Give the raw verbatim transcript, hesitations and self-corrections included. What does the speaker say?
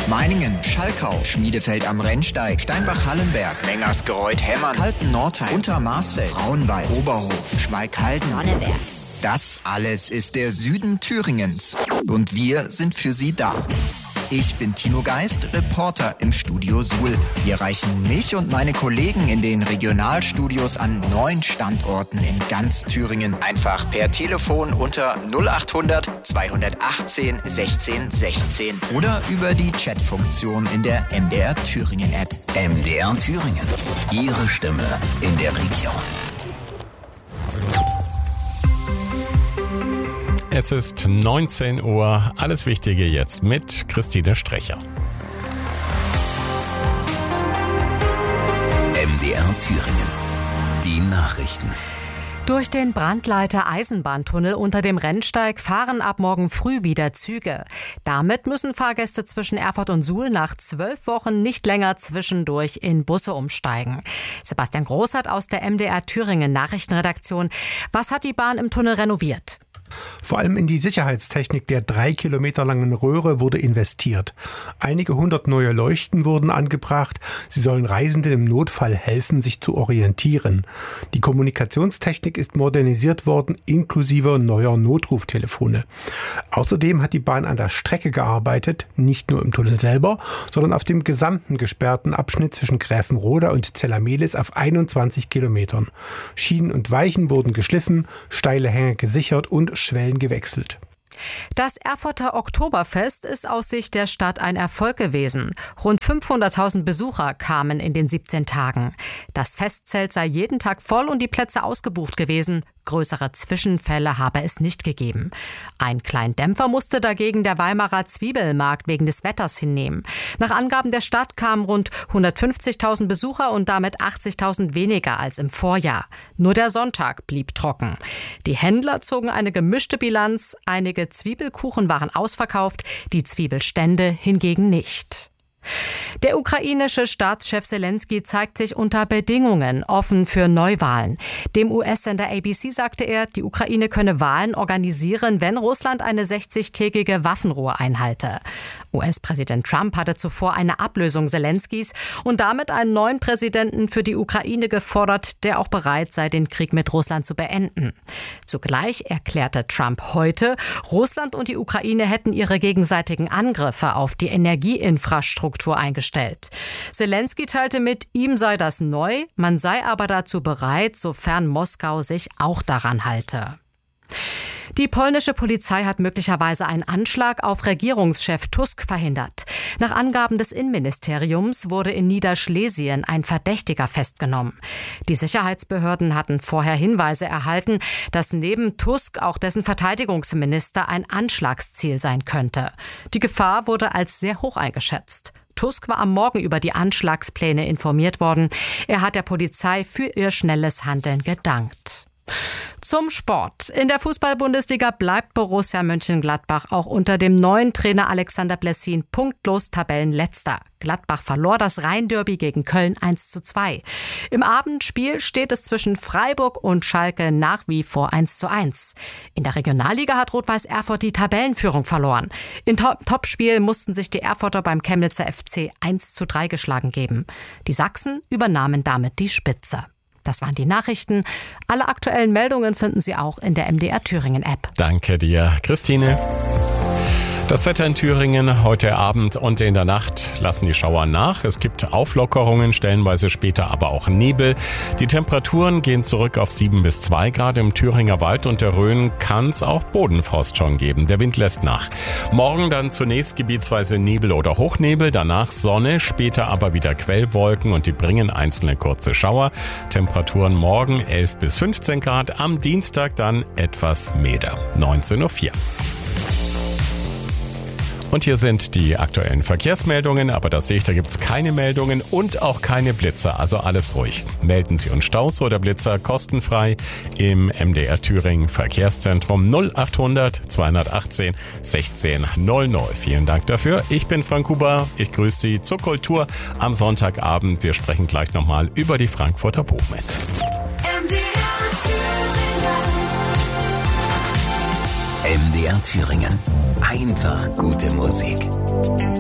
Meiningen, Schalkau, Schmiedefeld am Rennsteig, Steinbach-Hallenberg, Mengersgereuth-Hemmern, Kalten-Nordheim, Untermarsfeld, Frauenwald, Oberhof, Schmalkalden, Sonneberg. Das alles ist der Süden Thüringens. Und wir sind für Sie da. Ich bin Tino Geist, Reporter im Studio Suhl. Sie erreichen mich und meine Kollegen in den Regionalstudios an neun Standorten in ganz Thüringen. Einfach per Telefon unter null acht hundert zweihundertachtzehn sechzehn sechzehn oder über die Chatfunktion in der M D R Thüringen App. M D R Thüringen. Ihre Stimme in der Region. Es ist neunzehn Uhr. Alles Wichtige jetzt mit Christine Strecher. M D R Thüringen. Die Nachrichten. Durch den Brandleiter-Eisenbahntunnel unter dem Rennsteig fahren ab morgen früh wieder Züge. Damit müssen Fahrgäste zwischen Erfurt und Suhl nach zwölf Wochen nicht länger zwischendurch in Busse umsteigen. Sebastian Großart aus der M D R Thüringen Nachrichtenredaktion. Was hat die Bahn im Tunnel renoviert? Vor allem in die Sicherheitstechnik der drei Kilometer langen Röhre wurde investiert. Einige hundert neue Leuchten wurden angebracht. Sie sollen Reisenden im Notfall helfen, sich zu orientieren. Die Kommunikationstechnik ist modernisiert worden, inklusive neuer Notruftelefone. Außerdem hat die Bahn an der Strecke gearbeitet, nicht nur im Tunnel selber, sondern auf dem gesamten gesperrten Abschnitt zwischen Gräfenroda und Zellamelis auf einundzwanzig Kilometern. Schienen und Weichen wurden geschliffen, steile Hänge gesichert und Schwellen gewechselt. Das Erfurter Oktoberfest ist aus Sicht der Stadt ein Erfolg gewesen. Rund fünfhunderttausend Besucher kamen in den siebzehn Tagen. Das Festzelt sei jeden Tag voll und die Plätze ausgebucht gewesen. Größere Zwischenfälle habe es nicht gegeben. Ein kleinen Dämpfer musste dagegen der Weimarer Zwiebelmarkt wegen des Wetters hinnehmen. Nach Angaben der Stadt kamen rund hundertfünfzigtausend Besucher und damit achtzigtausend weniger als im Vorjahr. Nur der Sonntag blieb trocken. Die Händler zogen eine gemischte Bilanz. Einige Zwiebelkuchen waren ausverkauft, die Zwiebelstände hingegen nicht. Der ukrainische Staatschef Selensky zeigt sich unter Bedingungen offen für Neuwahlen. Dem U S-Sender A B C sagte er, die Ukraine könne Wahlen organisieren, wenn Russland eine sechzigtägige Waffenruhe einhalte. U S-Präsident Trump hatte zuvor eine Ablösung Selenskys und damit einen neuen Präsidenten für die Ukraine gefordert, der auch bereit sei, den Krieg mit Russland zu beenden. Zugleich erklärte Trump heute, Russland und die Ukraine hätten ihre gegenseitigen Angriffe auf die Energieinfrastruktur eingestellt. Selensky teilte mit, ihm sei das neu, man sei aber dazu bereit, sofern Moskau sich auch daran halte. Die polnische Polizei hat möglicherweise einen Anschlag auf Regierungschef Tusk verhindert. Nach Angaben des Innenministeriums wurde in Niederschlesien ein Verdächtiger festgenommen. Die Sicherheitsbehörden hatten vorher Hinweise erhalten, dass neben Tusk auch dessen Verteidigungsminister ein Anschlagsziel sein könnte. Die Gefahr wurde als sehr hoch eingeschätzt. Tusk war am Morgen über die Anschlagspläne informiert worden. Er hat der Polizei für ihr schnelles Handeln gedankt. Zum Sport. In der Fußball-Bundesliga bleibt Borussia Mönchengladbach auch unter dem neuen Trainer Alexander Blessin punktlos Tabellenletzter. Gladbach verlor das Rhein-Derby gegen Köln eins zu zwei. Im Abendspiel steht es zwischen Freiburg und Schalke nach wie vor eins zu eins. In der Regionalliga hat Rot-Weiß Erfurt die Tabellenführung verloren. Im Topspiel mussten sich die Erfurter beim Chemnitzer F C eins zu drei geschlagen geben. Die Sachsen übernahmen damit die Spitze. Das waren die Nachrichten. Alle aktuellen Meldungen finden Sie auch in der M D R Thüringen App. Danke dir, Christine. Das Wetter in Thüringen heute Abend und in der Nacht lassen die Schauer nach. Es gibt Auflockerungen, stellenweise später aber auch Nebel. Die Temperaturen gehen zurück auf sieben bis zwei Grad. Im Thüringer Wald und der Rhön kann es auch Bodenfrost schon geben. Der Wind lässt nach. Morgen dann zunächst gebietsweise Nebel oder Hochnebel, danach Sonne, später aber wieder Quellwolken und die bringen einzelne kurze Schauer. Temperaturen morgen elf bis fünfzehn Grad, am Dienstag dann etwas milder. neunzehn Uhr vier. Und hier sind die aktuellen Verkehrsmeldungen, aber das sehe ich, da gibt es keine Meldungen und auch keine Blitzer, also alles ruhig. Melden Sie uns Staus oder Blitzer kostenfrei im M D R Thüringen Verkehrszentrum null acht hundert zweihundertachtzehn sechzehn null null. Vielen Dank dafür. Ich bin Frank Huber, ich grüße Sie zur Kultur am Sonntagabend. Wir sprechen gleich nochmal über die Frankfurter Buchmesse. M D R Thüringen. M D R Thüringen. Einfach gute Musik.